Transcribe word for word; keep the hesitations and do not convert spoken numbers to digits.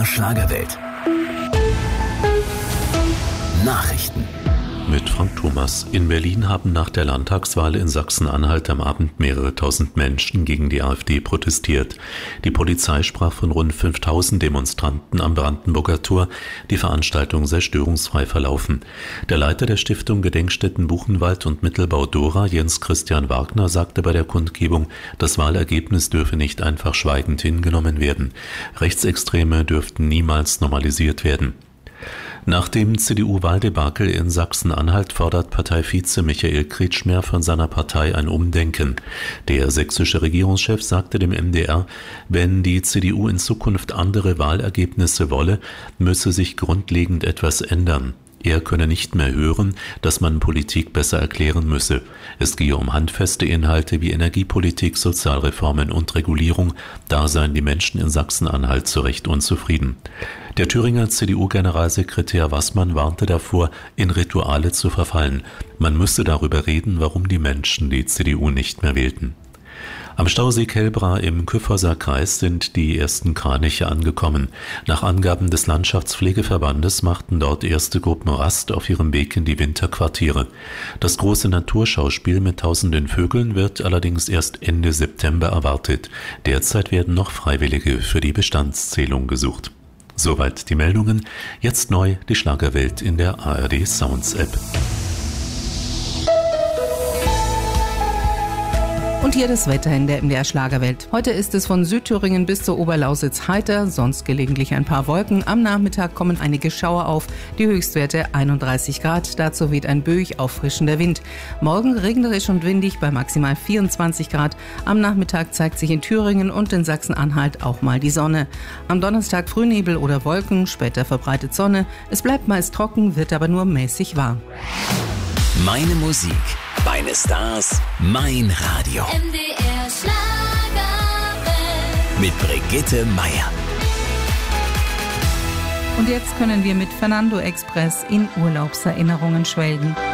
Schlagerwelt. Nachrichten. Mit Frank Thomas. In Berlin haben nach der Landtagswahl in Sachsen-Anhalt am Abend mehrere tausend Menschen gegen die AfD protestiert. Die Polizei sprach von rund fünftausend Demonstranten am Brandenburger Tor. Die Veranstaltung sei störungsfrei verlaufen. Der Leiter der Stiftung Gedenkstätten Buchenwald und Mittelbau Dora, Jens Christian Wagner, sagte bei der Kundgebung, das Wahlergebnis dürfe nicht einfach schweigend hingenommen werden. Rechtsextreme dürften niemals normalisiert werden. Nach dem C D U-Wahldebakel in Sachsen-Anhalt fordert Parteivize Michael Kretschmer von seiner Partei ein Umdenken. Der sächsische Regierungschef sagte dem M D R, wenn die C D U in Zukunft andere Wahlergebnisse wolle, müsse sich grundlegend etwas ändern. Er könne nicht mehr hören, dass man Politik besser erklären müsse. Es gehe um handfeste Inhalte wie Energiepolitik, Sozialreformen und Regulierung. Da seien die Menschen in Sachsen-Anhalt zu Recht unzufrieden. Der Thüringer C D U-Generalsekretär Wassmann warnte davor, in Rituale zu verfallen. Man müsse darüber reden, warum die Menschen die C D U nicht mehr wählten. Am Stausee Kelbra im Kyffhäuser Kreis sind die ersten Kraniche angekommen. Nach Angaben des Landschaftspflegeverbandes machten dort erste Gruppen Rast auf ihrem Weg in die Winterquartiere. Das große Naturschauspiel mit tausenden Vögeln wird allerdings erst Ende September erwartet. Derzeit werden noch Freiwillige für die Bestandszählung gesucht. Soweit die Meldungen. Jetzt neu die Schlagerwelt in der A R D Sounds App. Und hier das Wetter in der M D R Schlagerwelt. Heute ist es von Südthüringen bis zur Oberlausitz heiter, sonst gelegentlich ein paar Wolken. Am Nachmittag kommen einige Schauer auf, die Höchstwerte einunddreißig Grad. Dazu weht ein böig auffrischender Wind. Morgen regnerisch und windig bei maximal vierundzwanzig Grad. Am Nachmittag zeigt sich in Thüringen und in Sachsen-Anhalt auch mal die Sonne. Am Donnerstag Frühnebel oder Wolken, später verbreitet Sonne. Es bleibt meist trocken, wird aber nur mäßig warm. Meine Musik, meine Stars, mein Radio. M D R Schlagerwelt. Mit Brigitte Meier. Und jetzt können wir mit Fernando Express in Urlaubserinnerungen schwelgen.